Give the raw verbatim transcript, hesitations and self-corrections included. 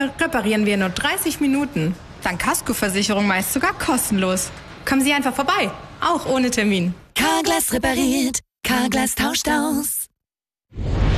reparieren wir in nur dreißig Minuten. Dank Kaskoversicherung meist sogar kostenlos. Kommen Sie einfach vorbei, auch ohne Termin. Carglass repariert, Carglass tauscht aus.